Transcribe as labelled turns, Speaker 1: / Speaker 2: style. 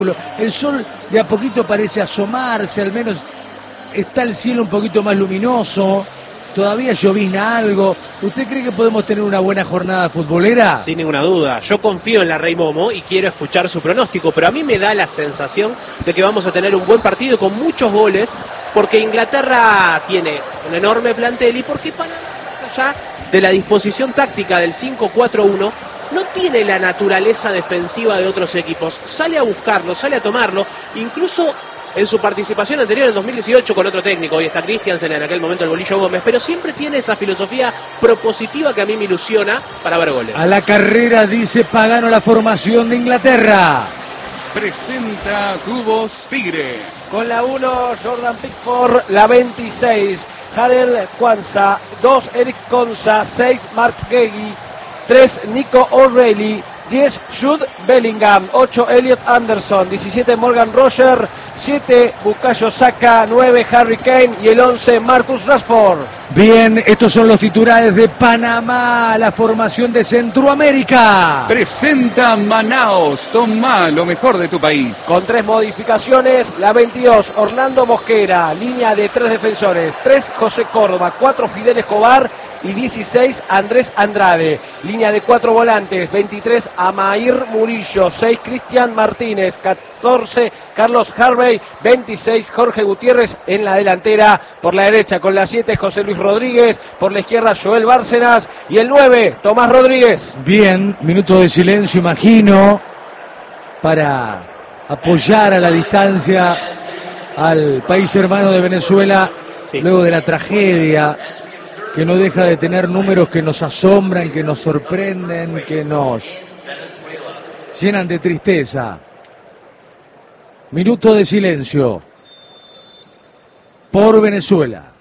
Speaker 1: El sol de a poquito parece asomarse, al menos está el cielo un poquito más luminoso, todavía llovizna algo. ¿Usted cree que podemos tener una buena jornada futbolera?
Speaker 2: Sin ninguna duda, yo confío en la Rey Momo y quiero escuchar su pronóstico, pero a mí me da la sensación de que vamos a tener un buen partido con muchos goles, porque Inglaterra tiene un enorme plantel y porque Panamá, más allá de la disposición táctica del 5-4-1, no tiene la naturaleza defensiva de otros equipos. Sale a buscarlo, sale a tomarlo, incluso en su participación anterior en 2018 con otro técnico, hoy está Christiansen, en aquel momento el Bolillo Gómez, pero siempre tiene esa filosofía propositiva que a mí me ilusiona para ver goles.
Speaker 1: A la carrera dice Pagano la formación de Inglaterra.
Speaker 3: Presenta Cubos Tigre.
Speaker 4: Con la 1, Jordan Pickford, la 26, Jarel Kwanzaa, 2, Eric Konsa, 6, Mark Gagey, 3, Nico O'Reilly, 10, Jude Bellingham, 8, Elliot Anderson, 17, Morgan Roger, 7, Bukayo Saka, 9, Harry Kane y el 11, Marcus Rashford.
Speaker 1: Bien, estos son los titulares de Panamá, la formación de Centroamérica.
Speaker 3: Presenta Manaos, toma lo mejor de tu país.
Speaker 4: Con 3 modificaciones, la 22, Orlando Mosquera, línea de 3 defensores, 3, José Córdoba, 4, Fidel Escobar y 16, Andrés Andrade. Línea de 4 volantes, 23, Amair Murillo, 6, Cristian Martínez, 14, Carlos Harvey, 26, Jorge Gutiérrez en la delantera. Por la derecha con la 7, José Luis Rodríguez, por la izquierda Joel Bárcenas y el 9, Tomás Rodríguez.
Speaker 1: Bien, minuto de silencio, imagino, para apoyar a la distancia al país hermano de Venezuela, luego de la tragedia que no deja de tener números que nos asombran, que nos sorprenden, que nos llenan de tristeza. Minuto de silencio por Venezuela.